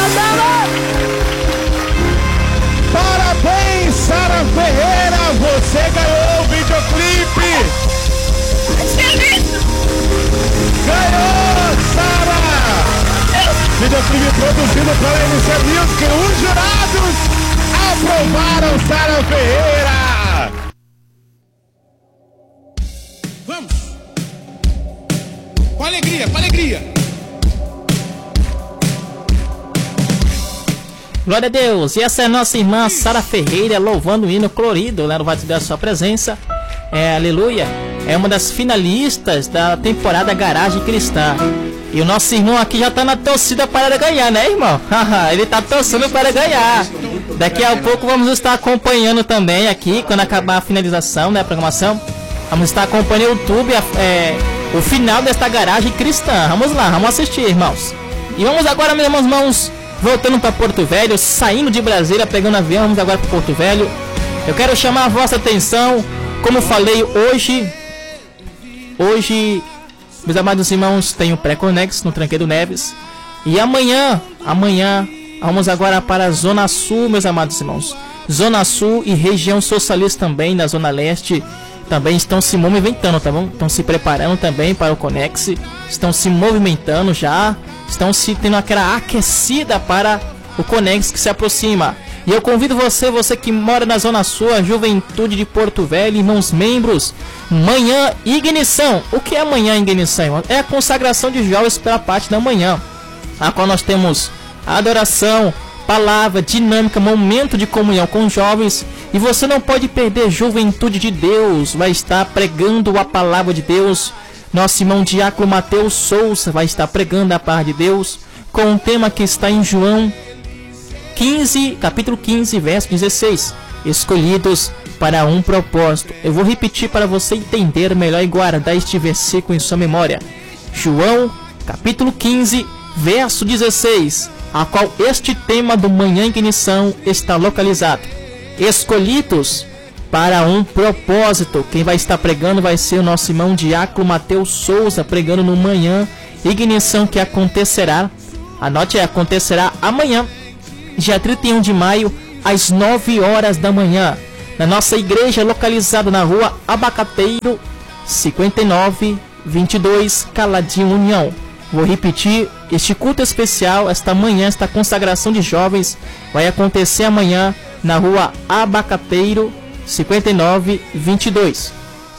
Parabéns, Sara Ferreira, você ganhou o videoclipe. Ganhou, Sara! Videoclipe produzido pela MC Music. Os jurados aprovaram Sara Ferreira. Vamos! Com alegria, com alegria! Glória a Deus! E essa é a nossa irmã Sara Ferreira louvando o hino colorido, né? Louvado seja a sua presença. Aleluia! É uma das finalistas da temporada Garagem Cristã. E o nosso irmão aqui já tá na torcida para ganhar, né, irmão? Ele tá torcendo para ganhar. Daqui a pouco vamos estar acompanhando também aqui, quando acabar a finalização, né, a programação. Vamos estar acompanhando o YouTube, o final desta Garagem Cristã. Vamos lá, vamos assistir, irmãos. E vamos agora, meus irmãos, voltando para Porto Velho, saindo de Brasília, pegando avião, vamos agora para Porto Velho. Eu quero chamar a vossa atenção, como falei hoje, meus amados irmãos, tem o pré-conexo no Tranqueiro Neves. E amanhã, vamos agora para a Zona Sul, meus amados irmãos. Zona Sul e região socialista também, na Zona Leste, também estão se movimentando, tá bom? Estão se preparando também para o Conex, estão se movimentando já, estão se tendo aquela aquecida para o Conex que se aproxima. E eu convido você que mora na Zona Sul, a Juventude de Porto Velho, irmãos membros, manhã ignição. O que é manhã ignição, irmão? É a consagração de jovens pela parte da manhã, a qual nós temos adoração, palavra, dinâmica, momento de comunhão com os jovens. E você não pode perder. Juventude de Deus vai estar pregando a palavra de Deus. Nosso irmão Diácono Mateus Souza vai estar pregando a palavra de Deus, com um tema que está em João 15, capítulo 15, verso 16. Escolhidos para um propósito. Eu vou repetir para você entender melhor e guardar este versículo em sua memória. João, capítulo 15, verso 16, a qual este tema do Manhã Ignição está localizado. Escolhidos para um propósito. Quem vai estar pregando vai ser o nosso irmão Diácono Mateus Souza, pregando no Manhã Ignição, que acontecerá, anote, acontecerá amanhã, dia 31 de maio, às 9 horas da manhã, na nossa igreja localizada na rua Abacateiro 5922, Caladinho, União. Vou repetir, este culto especial, esta manhã, esta consagração de jovens vai acontecer amanhã na rua Abacateiro 5922,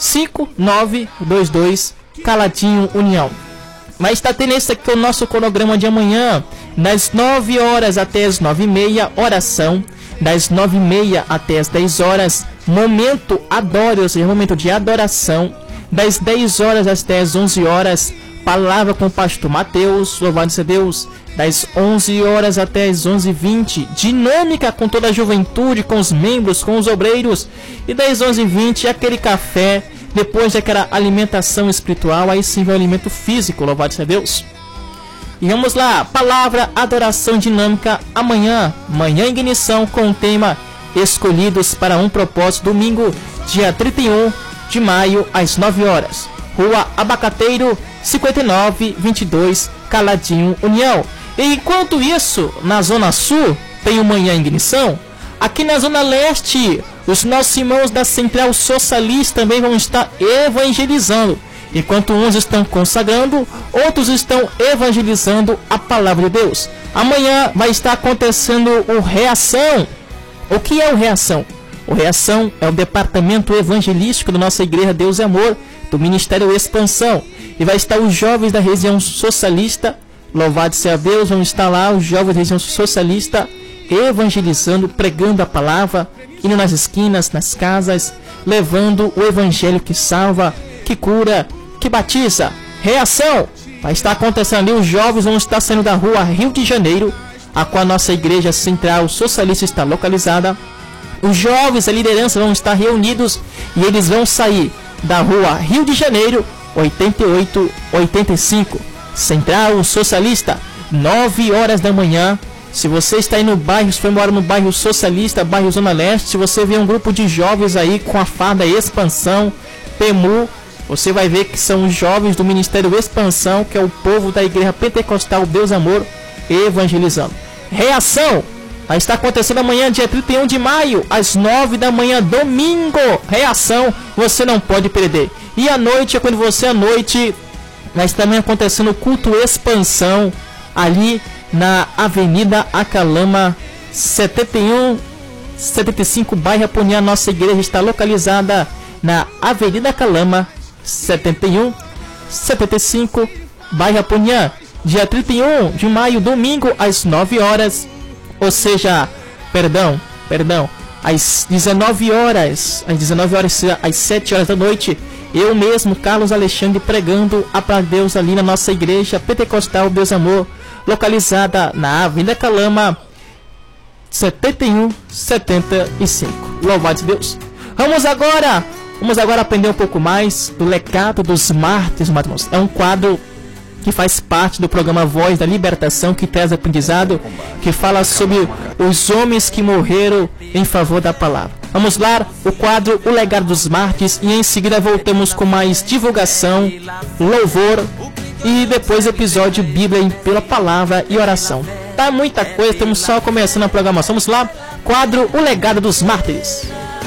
5922, Caladinho, União. Mas está tendo esse aqui o nosso cronograma de amanhã, das 9 horas até as 9h30, oração, das 9h30 até as 10 horas, momento adore, ou seja, momento de adoração, das 10 horas até as 11 horas, palavra com o pastor Mateus, louvado seja Deus, das 11 horas até as 11h20, dinâmica com toda a juventude, com os membros, com os obreiros, e das 11h20, aquele café, depois daquela alimentação espiritual, aí sim vem o alimento físico, louvado seja Deus. E vamos lá, palavra, adoração dinâmica, amanhã, manhã ignição com o tema Escolhidos para um propósito, domingo, dia 31 de maio, às 9 horas, rua Abacateiro 5922, Caladinho, União. E enquanto isso, na Zona Sul, tem o Manhã Ignição. Aqui na Zona Leste, os nossos irmãos da Central Socialista também vão estar evangelizando. Enquanto uns estão consagrando, outros estão evangelizando a palavra de Deus. Amanhã vai estar acontecendo o Reação. O que é o Reação? O Reação é o departamento evangelístico da nossa Igreja Deus e Amor, do Ministério Expansão. E vai estar os jovens da região socialista, louvado seja Deus, vão estar lá os jovens da região socialista evangelizando, pregando a palavra, indo nas esquinas, nas casas, levando o evangelho que salva, que cura, que batiza. Reação vai estar acontecendo ali, os jovens vão estar saindo da rua Rio de Janeiro, a qual a nossa Igreja Central Socialista está localizada. Os jovens, a liderança vão estar reunidos e eles vão sair da rua Rio de Janeiro 8885, Central Socialista, 9 horas da manhã. Se você está aí no bairro, se for embora no bairro Socialista, bairro Zona Leste, se você vê um grupo de jovens aí com a farda Expansão, PEMU, você vai ver que são os jovens do Ministério Expansão, que é o povo da Igreja Pentecostal Deus Amor, evangelizando. Reação está acontecendo amanhã, dia 31 de maio, às 9 da manhã, domingo. Reação, você não pode perder. E à noite, quando você à noite, mas também acontecendo o culto expansão ali na Avenida Acalama 7175, bairro Apunia. Nossa igreja está localizada na Avenida Acalama 7175, bairro Apunia. Dia 31 de maio, domingo, às 9 horas, ou seja, perdão, às 19 horas, às 7 horas da noite, eu mesmo, Carlos Alexandre, pregando a palavra de Deus ali na nossa igreja Pentecostal Deus Amor, localizada na Avenida Calama 7175. Louvado Deus. Vamos agora aprender um pouco mais do legado dos mártires, irmãos. É um quadro que faz parte do programa Voz da Libertação, que traz aprendizado, que fala sobre os homens que morreram em favor da palavra. Vamos lá, o quadro O Legado dos Mártires, e em seguida voltamos com mais divulgação, louvor e depois episódio Bíblia pela Palavra e oração. Tá muita coisa, estamos só começando a programação. Vamos lá, quadro O Legado dos Mártires.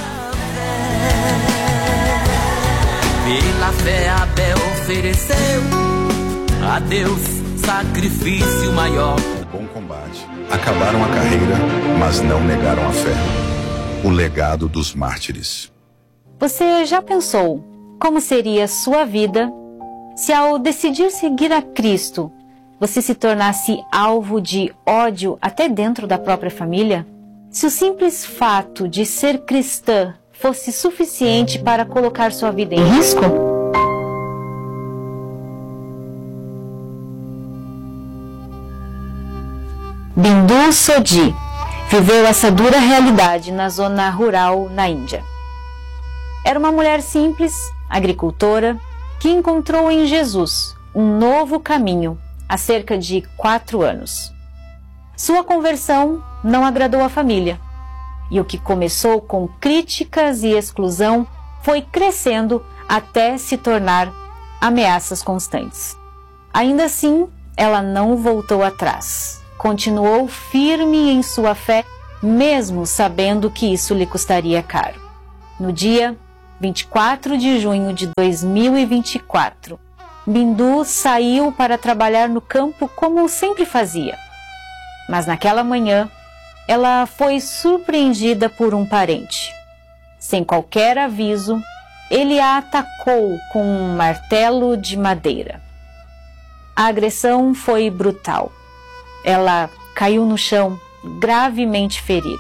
Pela fé Abel ofereceu a Deus sacrifício maior. Bom combate. Acabaram a carreira, mas não negaram a fé. O legado dos mártires. Você já pensou como seria sua vida se, ao decidir seguir a Cristo, você se tornasse alvo de ódio até dentro da própria família? Se o simples fato de ser cristã fosse suficiente para colocar sua vida em risco? Bindu Sodhi viveu essa dura realidade na zona rural na Índia. Era uma mulher simples, agricultora, que encontrou em Jesus um novo caminho há cerca de 4 anos. Sua conversão não agradou a família, e o que começou com críticas e exclusão foi crescendo até se tornar ameaças constantes. Ainda assim, ela não voltou atrás. Continuou firme em sua fé, mesmo sabendo que isso lhe custaria caro. No dia 24 de junho de 2024, Bindu saiu para trabalhar no campo como sempre fazia. Mas naquela manhã, ela foi surpreendida por um parente. Sem qualquer aviso, ele a atacou com um martelo de madeira. A agressão foi brutal. Ela caiu no chão, gravemente ferida.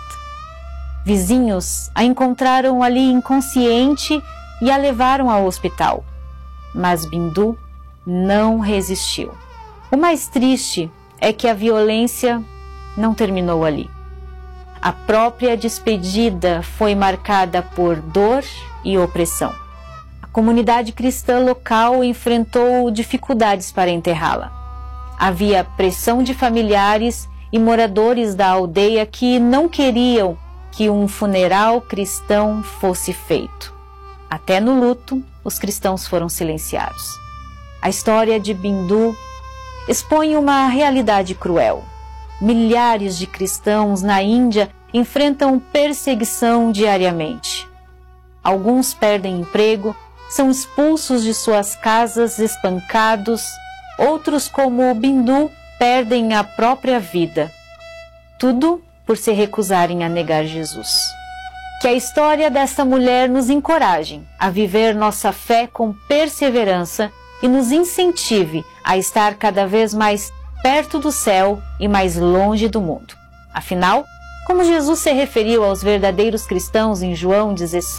Vizinhos a encontraram ali inconsciente e a levaram ao hospital. Mas Bindu não resistiu. O mais triste é que a violência não terminou ali. A própria despedida foi marcada por dor e opressão. A comunidade cristã local enfrentou dificuldades para enterrá-la. Havia pressão de familiares e moradores da aldeia que não queriam que um funeral cristão fosse feito. Até no luto, os cristãos foram silenciados. A história de Bindu expõe uma realidade cruel. Milhares de cristãos na Índia enfrentam perseguição diariamente. Alguns perdem emprego, são expulsos de suas casas, espancados. Outros, como Bindu, perdem a própria vida. Tudo por se recusarem a negar Jesus. Que a história dessa mulher nos encoraje a viver nossa fé com perseverança e nos incentive a estar cada vez mais perto do céu e mais longe do mundo. Afinal, como Jesus se referiu aos verdadeiros cristãos em João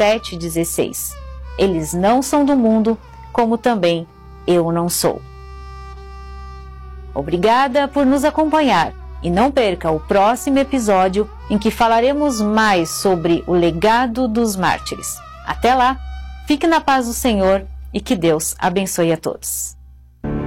17,16, eles não são do mundo, como também eu não sou. Obrigada por nos acompanhar e não perca o próximo episódio em que falaremos mais sobre o legado dos mártires. Até lá, fique na paz do Senhor e que Deus abençoe a todos.